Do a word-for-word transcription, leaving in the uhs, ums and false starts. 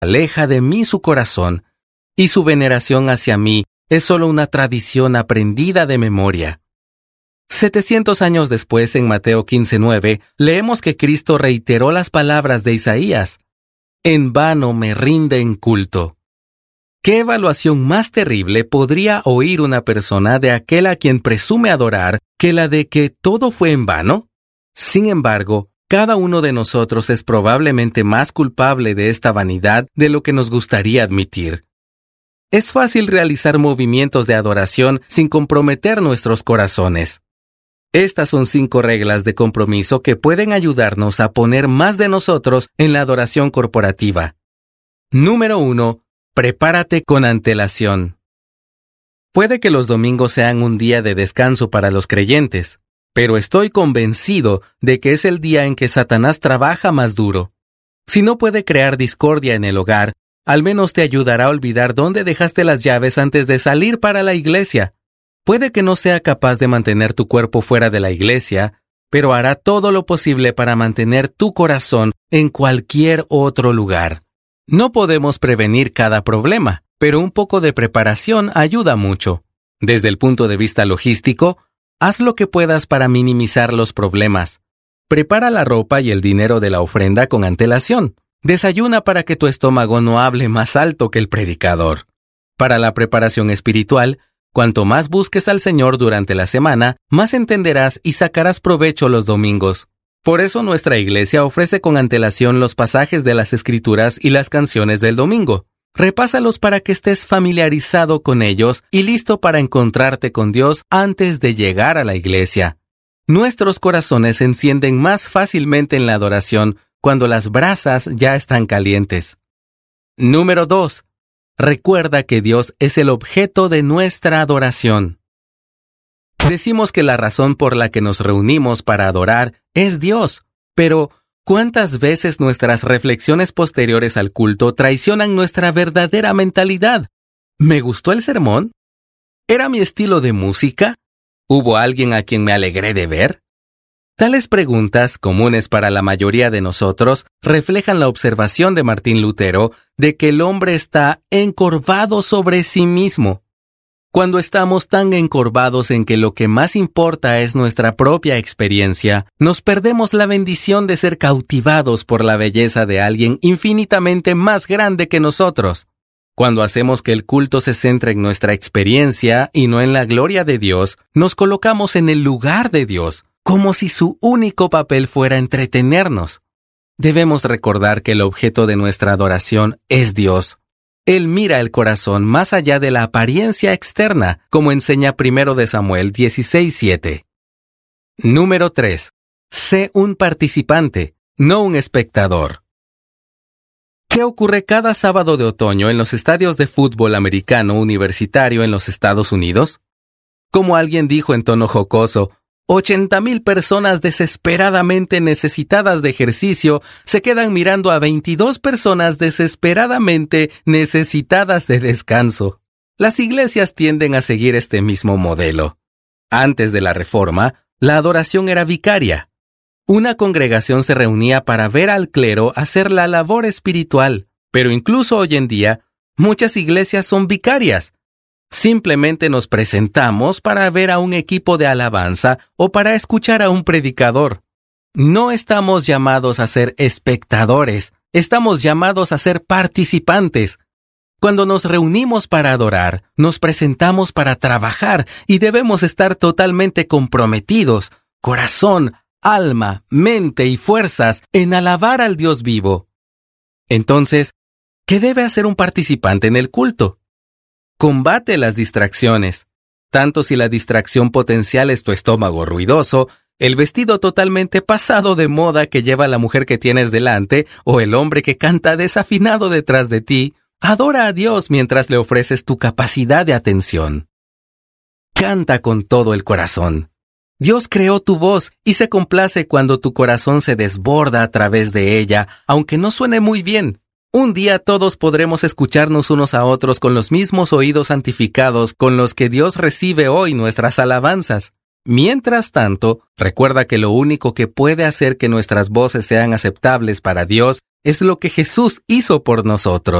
aleja de mí su corazón, y su veneración hacia mí es solo una tradición aprendida de memoria. Setecientos años después, en Mateo quince nueve, leemos que Cristo reiteró las palabras de Isaías: «En vano me rinden culto». ¿Qué evaluación más terrible podría oír una persona de aquel a quien presume adorar que la de que todo fue en vano? Sin embargo, cada uno de nosotros es probablemente más culpable de esta vanidad de lo que nos gustaría admitir. Es fácil realizar movimientos de adoración sin comprometer nuestros corazones. Estas son cinco reglas de compromiso que pueden ayudarnos a poner más de nosotros en la adoración corporativa. Número uno. Prepárate con antelación. Puede que los domingos sean un día de descanso para los creyentes, pero estoy convencido de que es el día en que Satanás trabaja más duro. Si no puede crear discordia en el hogar, al menos te ayudará a olvidar dónde dejaste las llaves antes de salir para la iglesia. Puede que no sea capaz de mantener tu cuerpo fuera de la iglesia, pero hará todo lo posible para mantener tu corazón en cualquier otro lugar. No podemos prevenir cada problema, pero un poco de preparación ayuda mucho. Desde el punto de vista logístico, haz lo que puedas para minimizar los problemas. Prepara la ropa y el dinero de la ofrenda con antelación. Desayuna para que tu estómago no hable más alto que el predicador. Para la preparación espiritual, cuanto más busques al Señor durante la semana, más entenderás y sacarás provecho los domingos. Por eso nuestra iglesia ofrece con antelación los pasajes de las Escrituras y las canciones del domingo. Repásalos para que estés familiarizado con ellos y listo para encontrarte con Dios antes de llegar a la iglesia. Nuestros corazones se encienden más fácilmente en la adoración cuando las brasas ya están calientes. Número dos. Recuerda que Dios es el objeto de nuestra adoración. Decimos que la razón por la que nos reunimos para adorar es Dios, pero ¿cuántas veces nuestras reflexiones posteriores al culto traicionan nuestra verdadera mentalidad? ¿Me gustó el sermón? ¿Era mi estilo de música? ¿Hubo alguien a quien me alegré de ver? Tales preguntas, comunes para la mayoría de nosotros, reflejan la observación de Martín Lutero de que el hombre está encorvado sobre sí mismo. Cuando estamos tan encorvados en que lo que más importa es nuestra propia experiencia, nos perdemos la bendición de ser cautivados por la belleza de alguien infinitamente más grande que nosotros. Cuando hacemos que el culto se centre en nuestra experiencia y no en la gloria de Dios, nos colocamos en el lugar de Dios, como si su único papel fuera entretenernos. Debemos recordar que el objeto de nuestra adoración es Dios. Él mira el corazón más allá de la apariencia externa, como enseña primero de Samuel dieciséis siete. Número tres. Sé un participante, no un espectador. ¿Qué ocurre cada sábado de otoño en los estadios de fútbol americano universitario en los Estados Unidos? Como alguien dijo en tono jocoso, ochenta mil personas desesperadamente necesitadas de ejercicio se quedan mirando a veintidós personas desesperadamente necesitadas de descanso. Las iglesias tienden a seguir este mismo modelo. Antes de la Reforma, la adoración era vicaria. Una congregación se reunía para ver al clero hacer la labor espiritual, pero incluso hoy en día, muchas iglesias son vicarias. Simplemente nos presentamos para ver a un equipo de alabanza o para escuchar a un predicador. No estamos llamados a ser espectadores, estamos llamados a ser participantes. Cuando nos reunimos para adorar, nos presentamos para trabajar y debemos estar totalmente comprometidos, corazón, alma, mente y fuerzas en alabar al Dios vivo. Entonces, ¿qué debe hacer un participante en el culto? Combate las distracciones. Tanto si la distracción potencial es tu estómago ruidoso, el vestido totalmente pasado de moda que lleva la mujer que tienes delante o el hombre que canta desafinado detrás de ti, adora a Dios mientras le ofreces tu capacidad de atención. Canta con todo el corazón. Dios creó tu voz y se complace cuando tu corazón se desborda a través de ella, aunque no suene muy bien. Un día todos podremos escucharnos unos a otros con los mismos oídos santificados con los que Dios recibe hoy nuestras alabanzas. Mientras tanto, recuerda que lo único que puede hacer que nuestras voces sean aceptables para Dios es lo que Jesús hizo por nosotros.